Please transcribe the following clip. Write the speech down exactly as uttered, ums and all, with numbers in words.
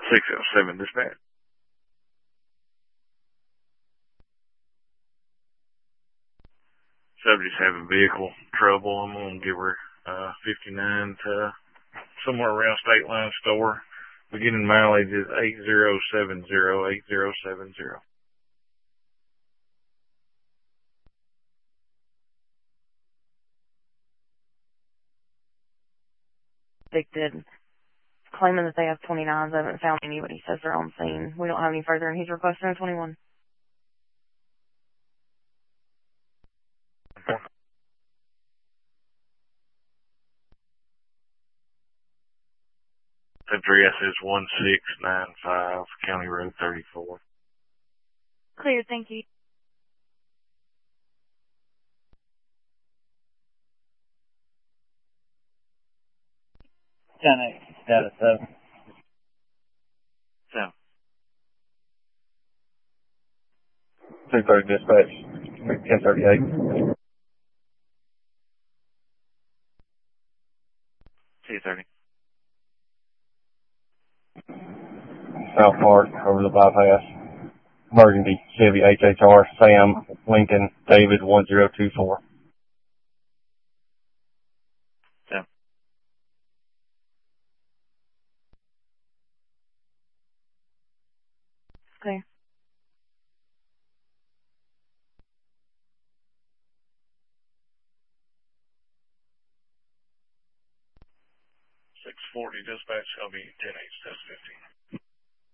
six oh seven dispatch. Subject's having vehicle trouble. I'm going to give her uh, fifty-nine to somewhere around State Line Store. Beginning mileage is eight zero seven zero, eight zero seven zero. Addicted, claiming that they have twenty-nines. I haven't found any, but he says they're on scene. We don't have any further, and he's requesting a twenty-one. Address is one six nine five County Road thirty-four. Clear, thank you. ten eight, status seven. seven. two thirty dispatch, ten thirty-eight. two thirty. South Park, over the bypass. Burgundy, Chevy H H R, Sam, Lincoln, David, one zero two four. seven. Clear. six forty dispatch, I'll be ten eight, test fifteen.